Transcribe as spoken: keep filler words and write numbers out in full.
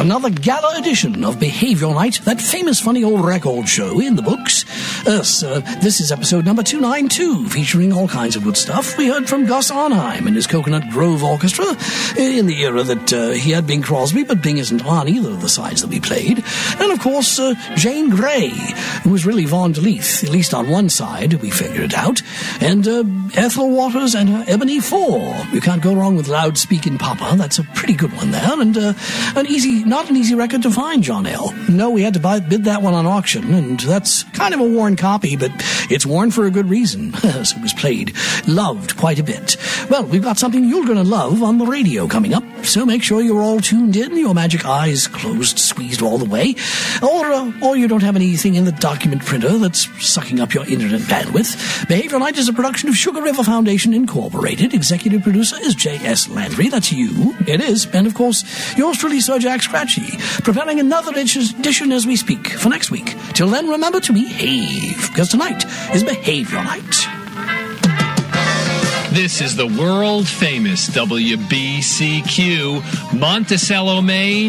another gala edition of Behavioral Night, that famous funny old record show in the books. Yes, uh, this is episode number two ninety-two, featuring all kinds of good stuff. We heard from Gus Arnheim and his Coconut Grove Orchestra in the era that uh, he had Bing Crosby, but Bing isn't on either of the sides that we played. And, of course, uh, Jane Grey, who was really Vaughn DeLeith, at least on one side, we figured it out. And uh, Ethel Waters and her Ebony Four. You can't go wrong with Loudspeaking Papa. That's a pretty good one there. And uh, an easy, not an easy record to find, John L. No, we had to buy, bid that one on auction, and that's kind of a worn copy, but it's worn for a good reason. So it was played, loved quite a bit. Well, we've got something you're going to love on the radio coming up, so make sure you're all tuned in, your magic eyes closed, squeezed all the way, or, uh, or you don't have anything in the document printer that's sucking up your internet bandwidth. Behavioral Night is a production of Sugar River Foundation Incorporated. Executive producer is J S. Landry. That's you. It is. And, of course, yours truly, Sir Jack Scratchy, preparing another edition as we speak for next week. Till then, remember to behave, because tonight is Behavioral Night. This is the world-famous W B C Q, Monticello, Maine.